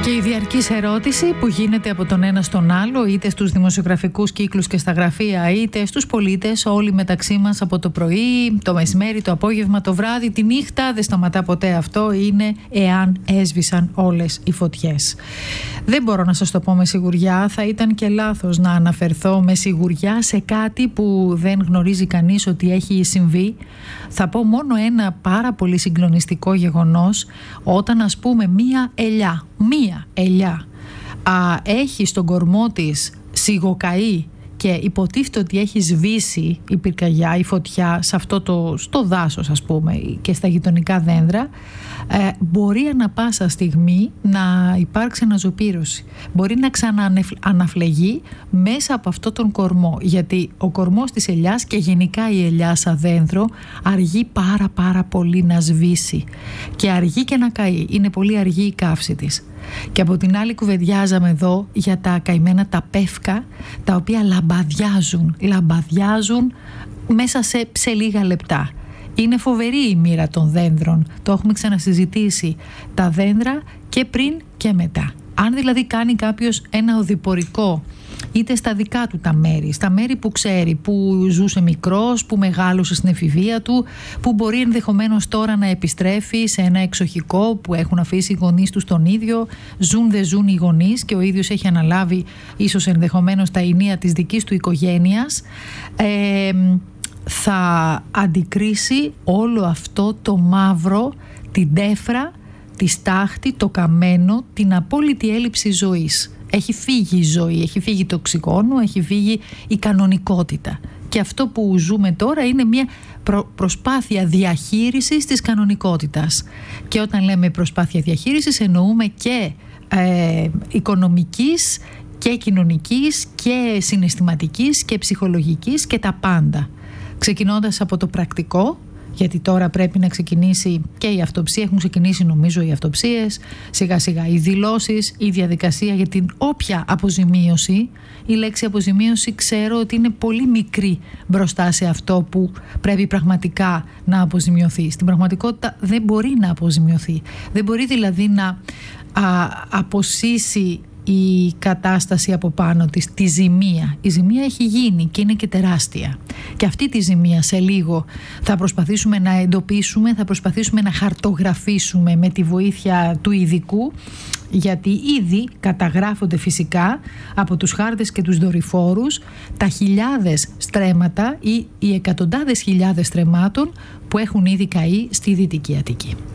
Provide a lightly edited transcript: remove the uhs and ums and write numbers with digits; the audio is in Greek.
Και η διαρκής ερώτηση που γίνεται από τον ένα στον άλλο, είτε στους δημοσιογραφικούς κύκλους και στα γραφεία, είτε στους πολίτες, όλοι μεταξύ μας, από το πρωί, το μεσημέρι, το απόγευμα, το βράδυ, τη νύχτα, δεν σταματά ποτέ αυτό, είναι εάν έσβησαν όλες οι φωτιές. Δεν μπορώ να σας το πω με σιγουριά, θα ήταν και λάθος να αναφερθώ με σιγουριά σε κάτι που δεν γνωρίζει κανείς ότι έχει συμβεί. Θα πω μόνο ένα πάρα πολύ συγκλονιστικό γεγονός, όταν ας πούμε μία ελιά έχει στον κορμό της σιγοκαεί και υποτίθεται ότι έχει σβήσει η πυρκαγιά, η φωτιά σε αυτό στο δάσος, ας πούμε, και στα γειτονικά δέντρα, μπορεί ανα πάσα στιγμή να υπάρξει αναζωπήρωση. Μπορεί να ξανααναφλεγεί μέσα από αυτό τον κορμό, γιατί ο κορμός της ελιάς και γενικά η ελιά σαν δέντρο αργεί πάρα πολύ να σβήσει και αργεί και να καεί. Είναι πολύ αργή η καύση της. Και από την άλλη κουβεντιάζαμε εδώ για τα καημένα τα πεύκα, τα οποία λαμπαδιάζουν μέσα σε λίγα λεπτά. Είναι φοβερή η μοίρα των δένδρων, το έχουμε ξανασυζητήσει, τα δέντρα και πριν και μετά. Αν δηλαδή κάνει κάποιος ένα οδηπορικό, είτε στα δικά του τα μέρη, στα μέρη που ξέρει, που ζούσε μικρός, που μεγάλωσε στην εφηβεία του, που μπορεί ενδεχομένως τώρα να επιστρέφει σε ένα εξοχικό που έχουν αφήσει οι γονείς τους τον ίδιο, δεν ζουν οι γονείς και ο ίδιος έχει αναλάβει ίσως ενδεχομένως τα ηνία της δικής του οικογένειας, θα αντικρίσει όλο αυτό το μαύρο, την τέφρα, τη στάχτη, το καμένο, την απόλυτη έλλειψη ζωής. Έχει φύγει η ζωή, έχει φύγει το οξυγόνο, έχει φύγει η κανονικότητα. Και αυτό που ζούμε τώρα είναι μια προσπάθεια διαχείρισης της κανονικότητας. Και όταν λέμε προσπάθεια διαχείρισης εννοούμε και οικονομικής και κοινωνικής και συναισθηματικής και ψυχολογικής και τα πάντα. Ξεκινώντας από το πρακτικό, γιατί τώρα πρέπει να ξεκινήσει και η αυτοψία, έχουν ξεκινήσει νομίζω οι αυτοψίες, σιγά σιγά οι δηλώσεις, η διαδικασία για την όποια αποζημίωση. Η λέξη αποζημίωση ξέρω ότι είναι πολύ μικρή μπροστά σε αυτό που πρέπει πραγματικά να αποζημιωθεί. Στην πραγματικότητα δεν μπορεί να αποζημιωθεί. Δεν μπορεί δηλαδή να αποσύσει η κατάσταση από πάνω της, τη ζημία. Η ζημία έχει γίνει και είναι και τεράστια. Και αυτή τη ζημία σε λίγο θα προσπαθήσουμε να εντοπίσουμε, θα προσπαθήσουμε να χαρτογραφήσουμε με τη βοήθεια του ειδικού, γιατί ήδη καταγράφονται φυσικά από τους χάρτες και τους δορυφόρους τα χιλιάδες στρέμματα ή οι εκατοντάδες χιλιάδες στρεμμάτων που έχουν ήδη καεί στη Δυτική Αττική.